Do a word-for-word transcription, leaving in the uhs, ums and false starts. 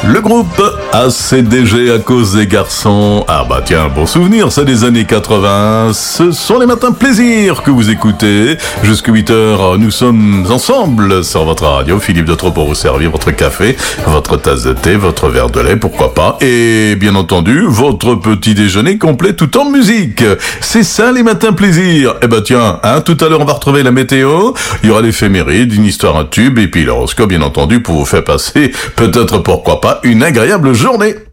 Le groupe A C D G à cause des garçons. Ah bah tiens, bon souvenir, c'est des années quatre-vingts. Ce sont les matins plaisir que vous écoutez. Jusqu'à huit heures, nous sommes ensemble sur votre radio. Philippe Dautre pour vous servir votre café, votre tasse de thé, votre verre de lait, pourquoi pas. Et bien entendu, votre petit déjeuner complet tout en musique. C'est ça les matins plaisir. Eh ben tiens, hein, tout à l'heure on va retrouver la météo. Il y aura l'éphéméride, une histoire, un tube et puis l'horoscope bien entendu pour vous faire passer peut-être pourquoi pas une agréable journée.